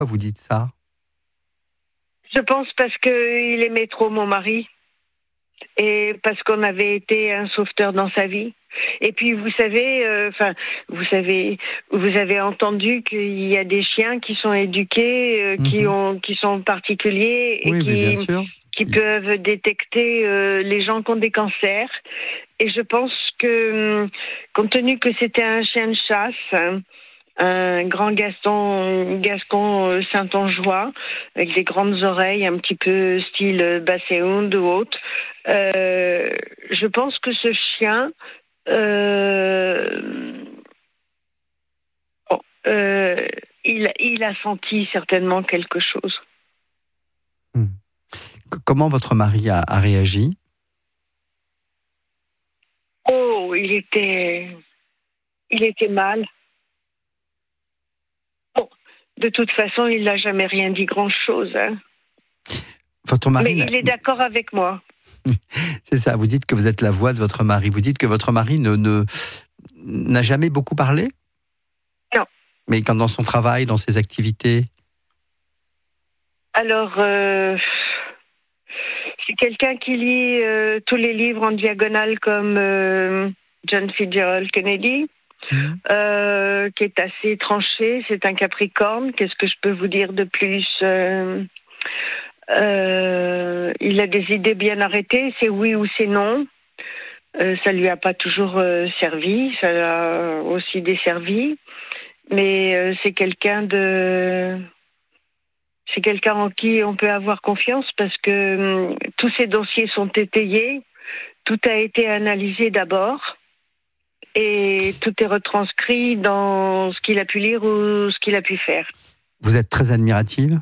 vous dites ça? Je pense parce qu'il aimait trop mon mari et parce qu'on avait été un sauveteur dans sa vie. Et puis vous savez, vous avez entendu qu'il y a des chiens qui sont éduqués, qui sont particuliers et Oui, mais bien sûr. qui peuvent détecter les gens qui ont des cancers. Et je pense que, compte tenu que c'était un chien de chasse, un grand gascon saintongeois, avec des grandes oreilles, un petit peu style Basset-Hound ou autre, je pense que ce chien il a senti certainement quelque chose. Comment votre mari a réagi? Oh, il était mal. Bon, de toute façon, il n'a jamais rien dit grand-chose. Hein. Votre mari Mais il est d'accord avec moi. C'est ça, vous dites que vous êtes la voix de votre mari. Vous dites que votre mari n'a jamais beaucoup parlé? Non. Mais quand dans son travail, dans ses activités? Alors, c'est quelqu'un qui lit tous les livres en diagonale comme John Fitzgerald Kennedy, qui est assez tranché. C'est un Capricorne. Qu'est-ce que je peux vous dire de plus? Il a des idées bien arrêtées, c'est oui ou c'est non. Ça lui a pas toujours servi, ça l'a aussi desservi. Mais c'est quelqu'un en qui on peut avoir confiance parce que tous ces dossiers sont étayés, tout a été analysé d'abord et tout est retranscrit dans ce qu'il a pu lire ou ce qu'il a pu faire. Vous êtes très admirative?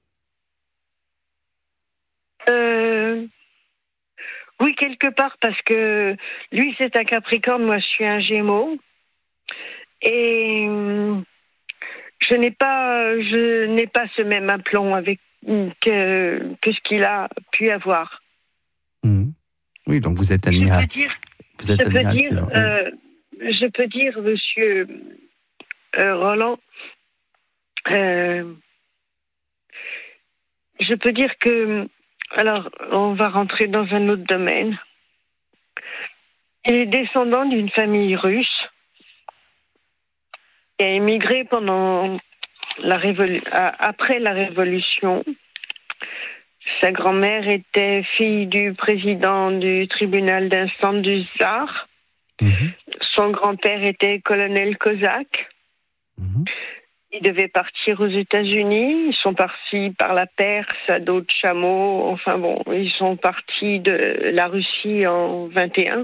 Oui, quelque part, parce que lui, c'est un Capricorne, moi, je suis un Gémeaux. Et je n'ai pas ce même aplomb que ce qu'il a pu avoir. Oui, donc vous êtes admirative. Je peux dire, monsieur Roland, je peux dire que... Alors, on va rentrer dans un autre domaine. Il est descendant d'une famille russe qui a émigré après la Révolution. Sa grand-mère était fille du président du tribunal d'instance du Tsar. Son grand-père était colonel cosaque. Ils devaient partir aux États-Unis. Ils sont partis par la Perse à dos de chameau. Enfin bon, ils sont partis de la Russie en 21.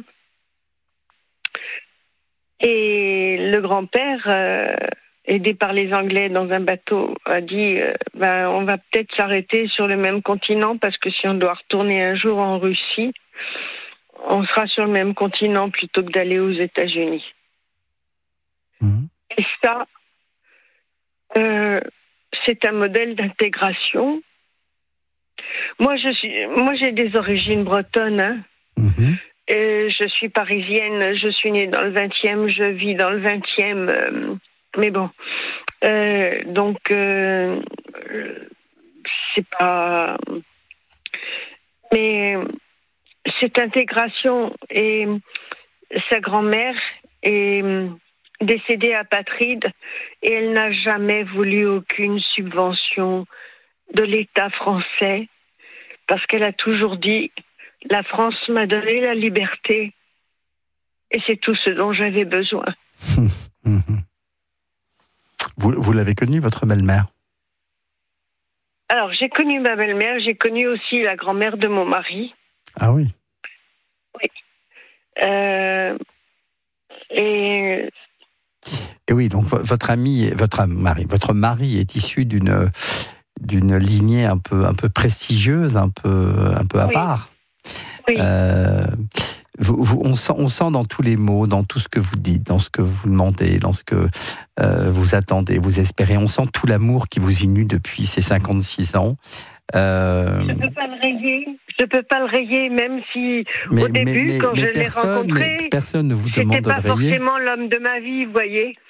Et le grand-père, aidé par les Anglais dans un bateau, a dit on va peut-être s'arrêter sur le même continent parce que si on doit retourner un jour en Russie, on sera sur le même continent plutôt que d'aller aux États-Unis. Et ça, c'est un modèle d'intégration. Moi, j'ai des origines bretonnes. Hein. Je suis parisienne. Je suis née dans le 20e. Je vis dans le 20e. Mais bon, donc c'est pas. Mais cette intégration et sa grand-mère est décédée apatride et elle n'a jamais voulu aucune subvention de l'État français parce qu'elle a toujours dit la France m'a donné la liberté et c'est tout ce dont j'avais besoin. Vous l'avez connue, votre belle-mère? Alors, j'ai connu ma belle-mère, j'ai connu aussi la grand-mère de mon mari. Ah oui? Oui. Et oui, donc votre mari est issu d'une lignée un peu prestigieuse, un peu à part. Oui. On sent dans tous les mots, dans tout ce que vous dites, dans ce que vous demandez, dans ce que vous attendez, vous espérez, on sent tout l'amour qui vous inunde depuis ces 56 ans. Je ne peux pas le rayer, même si au début, quand je l'ai rencontré, personne ne vous demande de le rayer. c'était pas forcément l'homme de ma vie, vous voyez.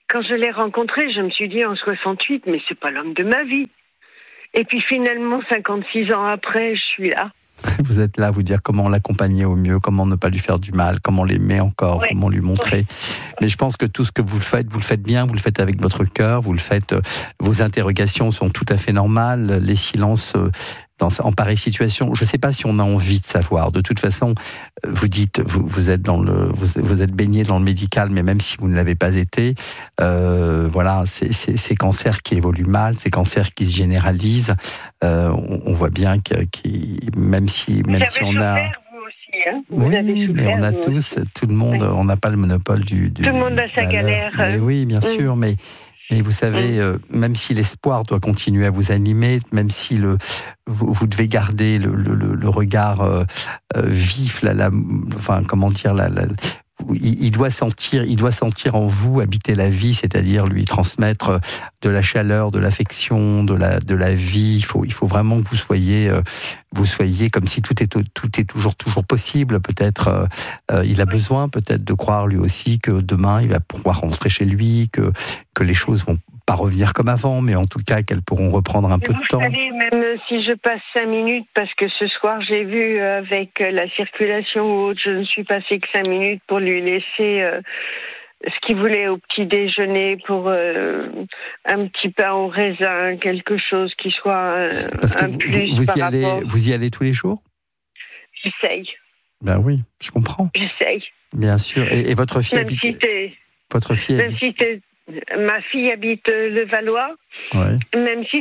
quand je l'ai rencontré, je me suis dit en 68, mais c'est pas l'homme de ma vie. Et puis finalement, 56 ans après, je suis là. Vous êtes là à vous dire comment l'accompagner au mieux, comment ne pas lui faire du mal, comment l'aimer encore, comment lui montrer. Mais je pense que tout ce que vous le faites bien, vous le faites avec votre cœur, vous le faites, vos interrogations sont tout à fait normales, les silences en pareille situation. Je ne sais pas si on a envie de savoir. De toute façon, vous dites, vous êtes baigné dans le médical, mais même si vous ne l'avez pas été, voilà, ces cancers qui évoluent mal, ces cancers qui se généralisent. On voit bien que même si on a, vous aussi, hein, oui, mais on a tous, tout le monde, on n'a pas le monopole du tout le monde a sa galère. Mais oui, bien sûr, mais vous savez, même si l'espoir doit continuer à vous animer, même si vous devez garder le regard vif, enfin, comment dire, il doit sentir en vous habiter la vie, c'est-à-dire lui transmettre de la chaleur, de l'affection, de la vie. Il faut vraiment que vous soyez comme si tout est toujours possible. Peut-être il a besoin peut-être de croire lui aussi que demain il va pouvoir rentrer chez lui, que les choses vont pas revenir comme avant, mais en tout cas qu'elles pourront reprendre un peu de temps. Vous savez, même si je passe 5 minutes, parce que ce soir j'ai vu avec la circulation ou autre, je ne suis passée que 5 minutes pour lui laisser ce qu'il voulait au petit déjeuner, pour un petit pain au raisin, quelque chose qui soit parce que vous y allez tous les jours? J'essaye. Ben oui, je comprends. J'essaye. Bien sûr. Et votre fille habite... Votre fille Ma fille habite le Valois. Ouais. Même si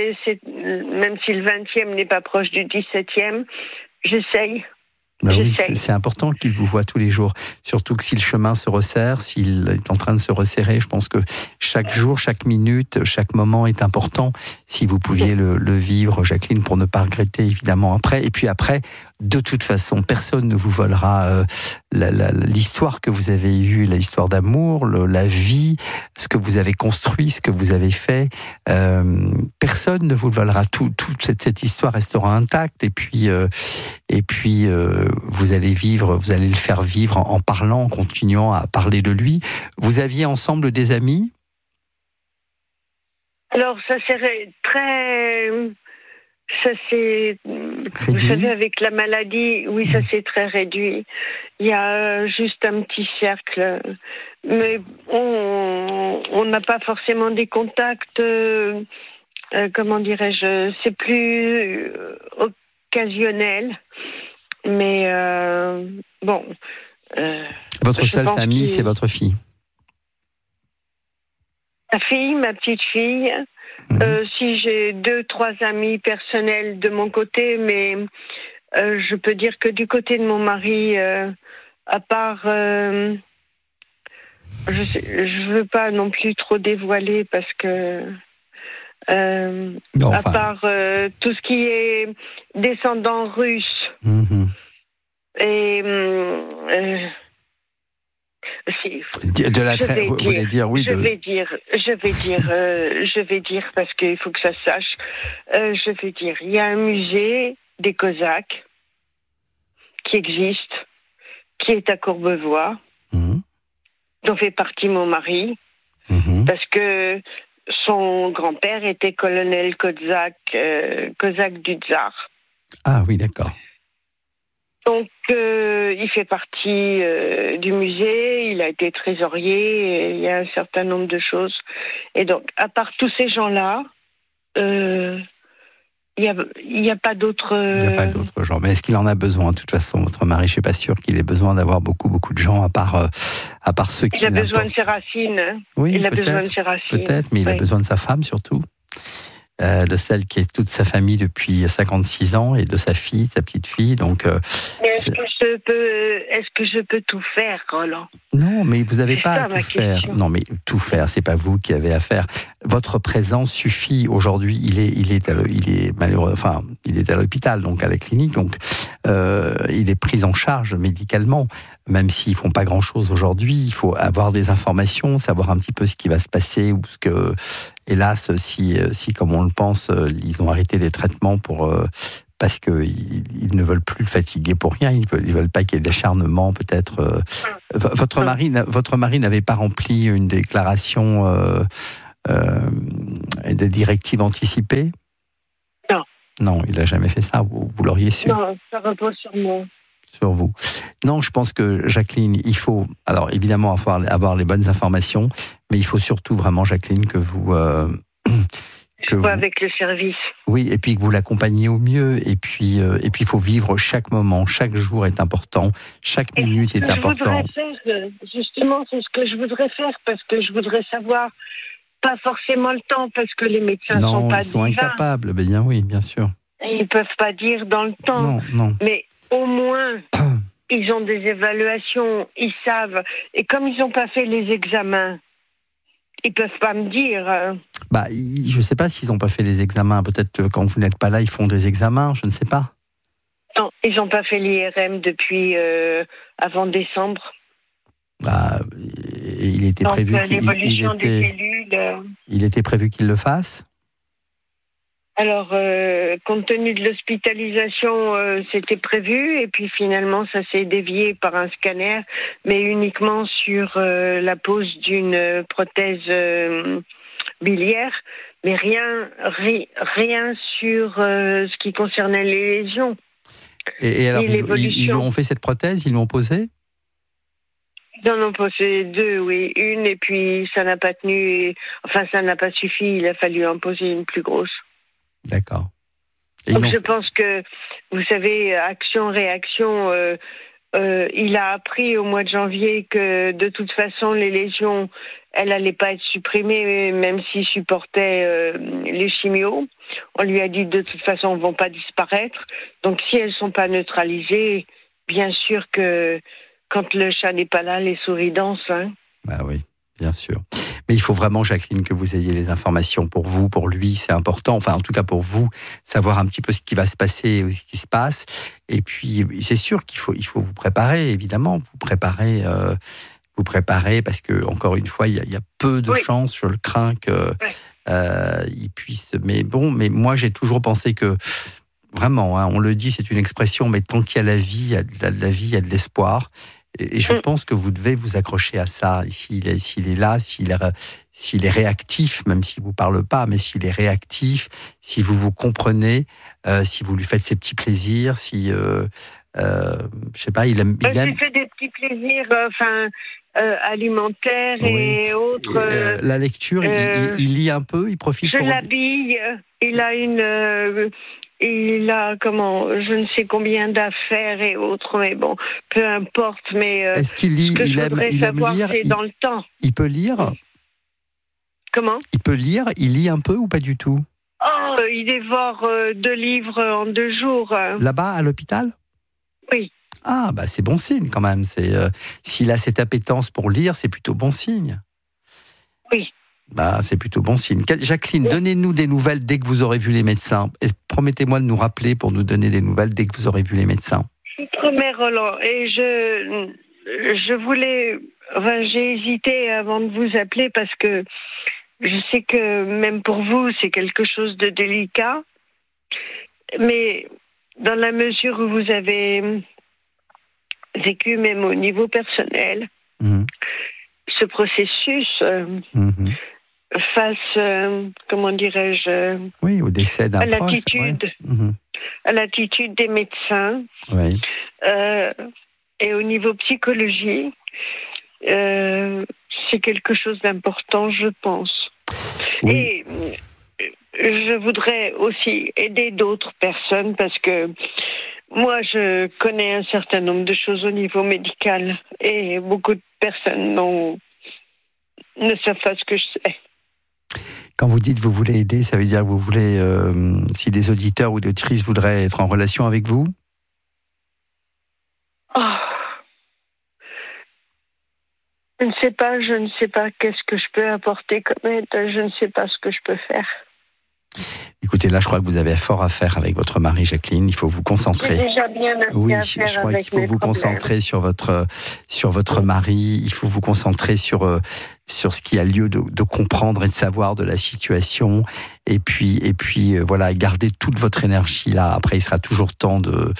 le 20e n'est pas proche du 17e, j'essaye. Ben oui, c'est important qu'il vous voie tous les jours. Surtout que si le chemin se resserre, s'il est en train de se resserrer, je pense que chaque jour, chaque minute, chaque moment est important. Si vous pouviez le vivre, Jacqueline, pour ne pas regretter évidemment après. Et puis après, de toute façon, personne ne vous volera l'histoire que vous avez eue, l'histoire d'amour, la vie, ce que vous avez construit, ce que vous avez fait. Personne ne vous le volera. Toute cette histoire restera intacte. Et puis vous allez le faire vivre en parlant, en continuant à parler de lui. Vous aviez ensemble des amis? Alors, ça s'est vous savez, avec la maladie, oui, ça s'est très réduit. Il y a juste un petit cercle, mais on n'a pas forcément des contacts, comment dirais-je, c'est plus occasionnel, mais bon. Votre seule famille, c'est votre fille? Ma fille, ma petite fille. Si j'ai 2-3 amis personnels de mon côté, mais je peux dire que du côté de mon mari, à part, je veux pas non plus trop dévoiler parce que à part tout ce qui est descendant russe et de la vous voulez dire oui. Je vais dire parce qu'il faut que ça se sache. Je vais dire, il y a un musée des Cosaques qui existe, qui est à Courbevoie, dont fait partie mon mari, parce que son grand-père était colonel Cosaque du Tsar. Ah oui, d'accord. Donc, il fait partie du musée, il a été trésorier, et il y a un certain nombre de choses. Et donc, à part tous ces gens-là, il n'y a pas d'autres... Il n'y a pas d'autres gens. Mais est-ce qu'il en a besoin? De toute façon, votre mari, je ne suis pas sûre qu'il ait besoin d'avoir beaucoup de gens, à part ceux qui... Il a besoin de ses racines. Oui, il a besoin de ses racines. Peut-être, mais il a besoin de sa femme, surtout. De celle qui est toute sa famille depuis 56 ans et de sa fille, sa petite fille. Donc, mais est-ce que je peux tout faire, Roland? Non, mais vous n'avez pas à tout faire. Non, mais tout faire, c'est pas vous qui avez à faire. Votre présence suffit. Aujourd'hui, il est malheureux. Enfin, il est à l'hôpital, donc à la clinique. Donc, il est pris en charge médicalement. Même s'ils font pas grand-chose aujourd'hui, il faut avoir des informations, savoir un petit peu ce qui va se passer ou ce que, hélas, si comme on le pense, ils ont arrêté les traitements pour parce qu'ils ne veulent plus le fatiguer pour rien. Ils veulent pas qu'il y ait d'acharnement, peut-être. Votre mari n'avait pas rempli une déclaration des directives anticipées? Non. Non, il n'a jamais fait ça. Vous l'auriez su. Non, ça repose sur moi. Sur vous. Non, je pense que Jacqueline, il faut, alors évidemment avoir les bonnes informations, mais il faut surtout vraiment, Jacqueline, que vous avec le service. Oui, et puis que vous l'accompagniez au mieux, et puis il faut vivre chaque moment, chaque jour est important, chaque minute est importante. Justement, c'est ce que je voudrais faire, parce que je voudrais savoir, pas forcément le temps, parce que les médecins sont pas ils sont divins. incapables, bien oui, bien sûr. Et ils peuvent pas dire dans le temps. Non. Mais au moins, ils ont des évaluations, ils savent. Et comme ils n'ont pas fait les examens, ils peuvent pas me dire. Je ne sais pas s'ils n'ont pas fait les examens. Peut-être que quand vous n'êtes pas là, ils font des examens, je ne sais pas. Non, ils n'ont pas fait l'IRM depuis avant décembre. Il était prévu l'évolution des cellules. Il était prévu qu'il le fasse. Alors, compte tenu de l'hospitalisation, c'était prévu, et puis finalement, ça s'est dévié par un scanner, mais uniquement sur la pose d'une prothèse biliaire, mais rien sur ce qui concernait les lésions. Et alors, ils lui ont fait cette prothèse, ils l'ont posée? Ils en ont posé 2, oui. Une, et puis ça n'a pas tenu, ça n'a pas suffi, il a fallu en poser une plus grosse. D'accord. Donc je pense que, vous savez, action-réaction, il a appris au mois de janvier que de toute façon les lésions, elles n'allaient pas être supprimées, même s'il supportait les chimios. On lui a dit de toute façon, elles ne vont pas disparaître. Donc si elles ne sont pas neutralisées, bien sûr que quand le chat n'est pas là, les souris dansent. Hein. Bah oui, bien sûr. Mais il faut vraiment, Jacqueline, que vous ayez les informations pour vous, pour lui, c'est important. Enfin, en tout cas pour vous, savoir un petit peu ce qui va se passer ou ce qui se passe. Et puis, c'est sûr qu'il faut vous préparer, évidemment. Vous préparer parce que, encore une fois, il y a peu de chances, je le crains, qu'il puisse. Mais moi, j'ai toujours pensé que, vraiment, on le dit, c'est une expression, mais tant qu'il y a la vie, il y a de l'espoir. Et je pense que vous devez vous accrocher à ça. S'il est là, s'il est réactif, même s'il ne vous parle pas, mais s'il est réactif, si vous comprenez, si vous lui faites ses petits plaisirs, si, je sais pas, il aime... J'ai fait des petits plaisirs, alimentaires et autres. La lecture, il lit un peu, il profite. Je l'habille, il a je ne sais combien d'affaires et autres, mais bon, peu importe. Mais est-ce qu'il lit? Il aime lire. C'est dans le temps. Il peut lire. Comment? Il peut lire. Il lit un peu ou pas du tout? Oh, il dévore 2 livres en 2 jours. Là-bas, à l'hôpital? Oui. Ah, c'est bon signe quand même. S'il a cette appétence pour lire, c'est plutôt bon signe. Oui. C'est plutôt bon signe. Jacqueline, donnez-nous des nouvelles dès que vous aurez vu les médecins. Et promettez-moi de nous rappeler pour nous donner des nouvelles dès que vous aurez vu les médecins. Je vous promets, Roland. Et je voulais... j'ai hésité avant de vous appeler parce que je sais que même pour vous, c'est quelque chose de délicat. Mais dans la mesure où vous avez vécu, même au niveau personnel, ce processus... face, comment dirais-je, au décès d'un proche, à l'attitude des médecins, et au niveau psychologie, c'est quelque chose d'important, je pense. Oui. Et je voudrais aussi aider d'autres personnes parce que moi, je connais un certain nombre de choses au niveau médical et beaucoup de personnes ne savent pas ce que je sais. Quand vous dites vous voulez aider, ça veut dire que vous voulez, si des auditeurs ou des auditrices voudraient être en relation avec vous? Je ne sais pas qu'est-ce que je peux apporter comme aide, je ne sais pas ce que je peux faire. Écoutez, Écoutez, là, je crois que vous avez fort à faire avec votre mari, Jacqueline. Il faut vous concentrer. J'ai déjà bien assez à faire je crois avec qu'il faut vous problèmes. concentrer sur votre mari. Il faut vous concentrer sur ce qui a lieu de comprendre et de savoir de la situation. Et puis, voilà, garder toute votre énergie là. Après, il sera toujours temps de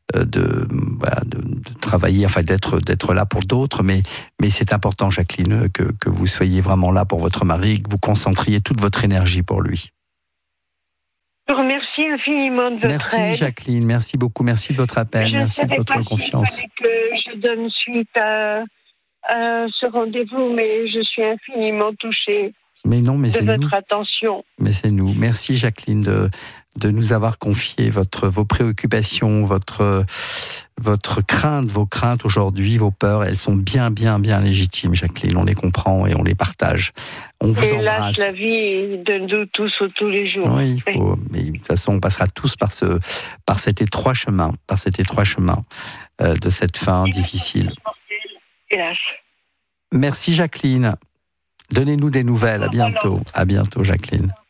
travailler, enfin d'être là pour d'autres. Mais c'est important, Jacqueline, que vous soyez vraiment là pour votre mari, que vous concentriez toute votre énergie pour lui. Je vous remercie infiniment de votre Merci aide. Jacqueline, merci beaucoup, merci de votre appel, merci de votre confiance. Je ne savais pas que je donne suite à ce rendez-vous, mais je suis infiniment touchée de votre attention. Mais c'est nous. Merci Jacqueline de nous avoir confié vos préoccupations, votre crainte, vos craintes aujourd'hui, vos peurs, elles sont bien légitimes, Jacqueline. On les comprend et on les partage. On vous embrasse. La vie de nous tous tous les jours. Oui, il faut. Mais de toute façon, on passera tous par cet étroit chemin, de cette fin difficile. Hélas. Merci Jacqueline. Donnez-nous des nouvelles. À bientôt. À bientôt, Jacqueline.